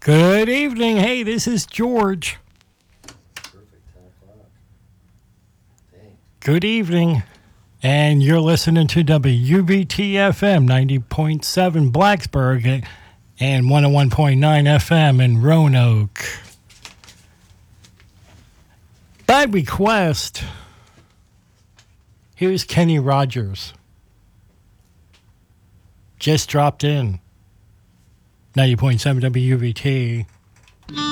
Good evening. Hey, this is George. Perfect, 10 o'clock. Dang. Good evening. And you're listening to WBT FM 90.7 Blacksburg and 101.9 FM in Roanoke. By request, here's Kenny Rogers. Just dropped in. 90.7 WBT.